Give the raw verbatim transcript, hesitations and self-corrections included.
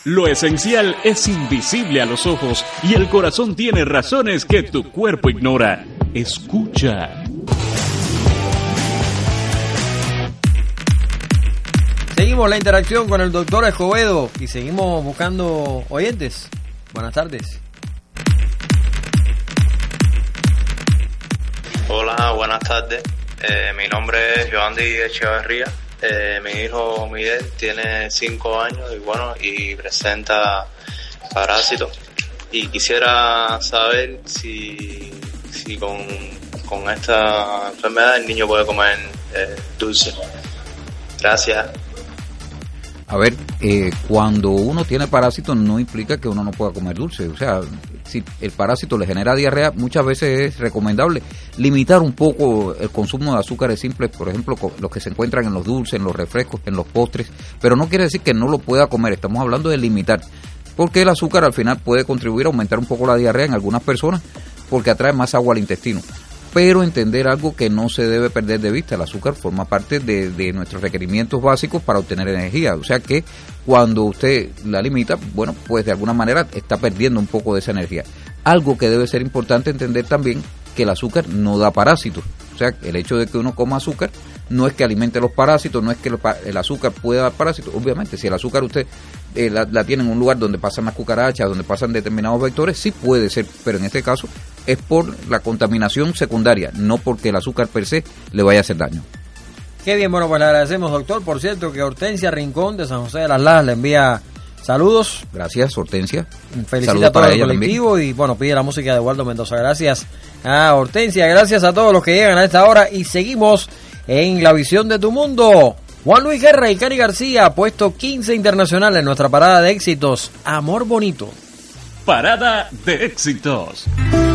Lo esencial es invisible a los ojos y el corazón tiene razones que tu cuerpo ignora. Escucha. Seguimos la interacción con el doctor Escobedo y seguimos buscando oyentes. Buenas tardes. Hola, buenas tardes. Eh, mi nombre es Joandy Echeverría. Eh, mi hijo Miguel tiene cinco años y bueno, y presenta parásitos. Y quisiera saber si, si con, con esta enfermedad el niño puede comer eh, dulce. Gracias. A ver, eh, cuando uno tiene parásitos no implica que uno no pueda comer dulce. O sea, si el parásito le genera diarrea, muchas veces es recomendable limitar un poco el consumo de azúcares simples, por ejemplo, los que se encuentran en los dulces, en los refrescos, en los postres, pero no quiere decir que no lo pueda comer, estamos hablando de limitar, porque el azúcar al final puede contribuir a aumentar un poco la diarrea en algunas personas, porque atrae más agua al intestino. Pero entender algo que no se debe perder de vista, el azúcar forma parte de, de nuestros requerimientos básicos para obtener energía, o sea que cuando usted la limita, bueno, pues de alguna manera está perdiendo un poco de esa energía. Algo que debe ser importante entender también, que el azúcar no da parásitos, o sea, el hecho de que uno coma azúcar no es que alimente los parásitos, no es que el azúcar pueda dar parásitos. Obviamente, si el azúcar usted eh, la, la tiene en un lugar donde pasan las cucarachas, donde pasan determinados vectores, sí puede ser, pero en este caso es por la contaminación secundaria, no porque el azúcar per se le vaya a hacer daño. Qué bien, bueno, pues le agradecemos, doctor. Por cierto, que Hortensia Rincón de San José de las Lajas le envía saludos. Gracias, Hortensia. Felicita Saludos a todo para el ella colectivo también. Y bueno, pide la música de Waldo Mendoza. Gracias a Hortensia, gracias a todos los que llegan a esta hora y seguimos en La Visión de tu Mundo. Juan Luis Guerra y Cari García, puesto quince internacional en nuestra parada de éxitos, Amor Bonito. Parada de éxitos.